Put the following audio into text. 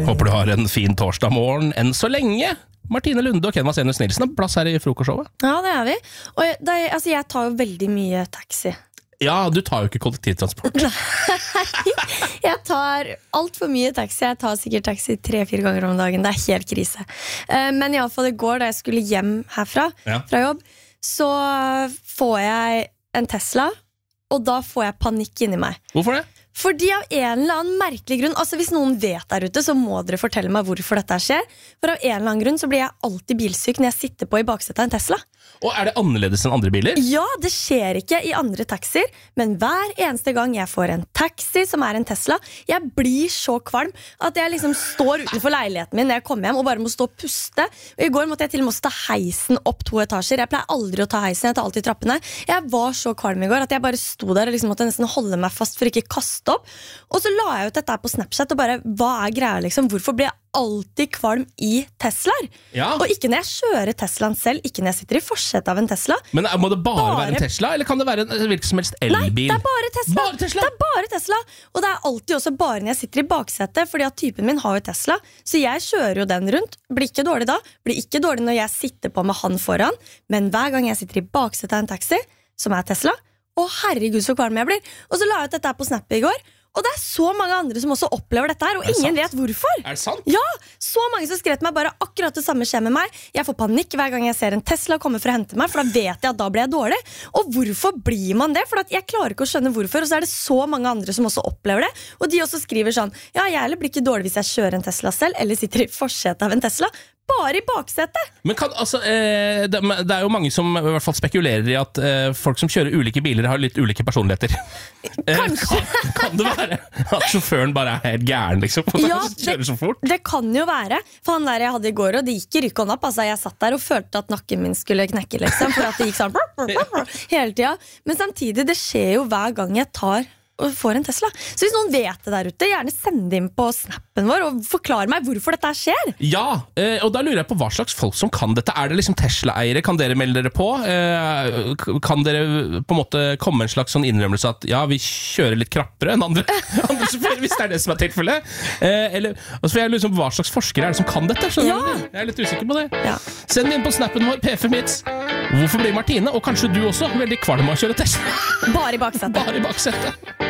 Håper du har en fin torsdag morgen enn så lenge. Martine Lunde og Ken Vasenius Nilsen har plass her i frokostshowet. Ja, det er vi. Og jeg tar jo veldig mye taxi. Ja, du tar jo ikke kollektivtransport. Jeg tar alt for mye taxi. Jeg tar sikkert taxi 3-4 ganger om dagen. Det er helt krise. Men i alle fall i går da jeg skulle hjem herfra fra jobb, så får jeg en Tesla, og da får jeg panikk inni meg. Hvorfor det? Fordi av en eller annen merkelig grunn, altså hvis noen vet der ute, så må dere fortelle meg hvorfor dette skjer. For av en eller annen grunn så blir jeg alltid bilsyk når jeg sitter på i baksetet av en Tesla. Og er det annerledes enn andre biler? Ja, det skjer ikke i andre taxier, men hver eneste gang jeg får en taxi som er en Tesla, jeg blir så kvalm at jeg liksom står utenfor leiligheten min når jeg kommer hjem og bare må stå og puste. Og i går måtte jeg til og med ta heisen opp 2 etasjer. Jeg pleier aldri å ta heisen, jeg tar alltid trappene. Jeg var så kvalm i går at jeg bare sto der og liksom måtte nesten holde meg fast for ikke kaste opp. Og så la jeg ut dette her på Snapchat og bare, hva er greia liksom? Hvorfor blir jeg alltid kvalm i Teslaer? Ja. Og ikke når jeg kjører Teslaen selv, ikke når jeg sitter i forsetet av en Tesla. Men må det bare være en Tesla, eller kan det være en hvilken som helst elbil? Nei, det er bare Tesla. Bare Tesla? Det er bare Tesla. Og det er alltid også bare når jeg sitter i baksetet, fordi at typen min har jo Tesla, så jeg kjører jo den rundt. Blir ikke dårlig da, blir ikke dårlig når jeg sitter på med han foran, men hver gang jeg sitter i baksetet av en taxi, som er Tesla, å herregud så kvalm jeg blir. Og så la jeg ut dette her på Snap i går, og det er så mange andre som også opplever dette her, og ingen vet hvorfor. Er det sant? Ja, så mange som skrev til meg bare akkurat det samme skjer med meg. Jeg får panikk hver gang jeg ser en Tesla komme for å hente meg, for da vet jeg at da blir jeg dårlig. Og hvorfor blir man det? For at jeg klarer ikke å skjønne hvorfor, og så er det så mange andre som også opplever det. Og de også skriver sånn, ja, jeg heller blir ikke dårlig hvis jeg kjører en Tesla selv, eller sitter i forsetet av en Tesla. Bare i baksetet. Men det er jo mange som i hvert fall spekulerer i at folk som kjører ulike biler har litt ulike personligheter. Kanskje. Kan det være at sjåføren bare er helt gæren liksom, Ja, kjører så fort? det kan jo være. For han der jeg hadde i går, og det gikk i rykk og napp, altså jeg satt der og følte at nakken min skulle knekke liksom, for at det gikk sånn hele tiden. Men samtidig, det skjer jo hver gang jeg tar og får en Tesla. Så hvis noen vet det der ute, gjerne send det inn på snappen vår og forklar meg hvorfor dette skjer. Ja, og da lurer jeg på hva slags folk som kan dette. Er det liksom Tesla-eiere? Kan dere melde dere på? Kan dere på en måte komme en slags sånn innrømmelse at ja, vi kjører litt krappere enn andre sjåfører, hvis det er det som er tilfellet? Eller, altså for jeg lurer på hva slags forskere er det som kan dette? Ja. Jeg er litt usikker på det. Ja. Send inn på snappen vår, P5 Hits. Hvorfor blir Martine, og kanskje du også, veldig kvalm av å kjøre Tesla? Bare i baksetet. Bare i baksetet.